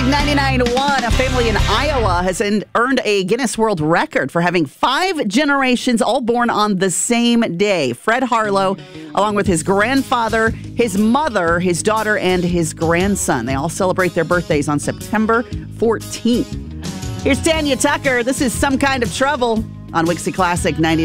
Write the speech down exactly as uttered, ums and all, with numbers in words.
ninety-nine point one, a family in Iowa has en- earned a Guinness World Record for having five generations all born on the same day. Fred Harlow, along with his grandfather, his mother, his daughter, and his grandson. They all celebrate their birthdays on September fourteenth. Here's Tanya Tucker. This is Some Kind of Trouble on Wixie Classic ninety.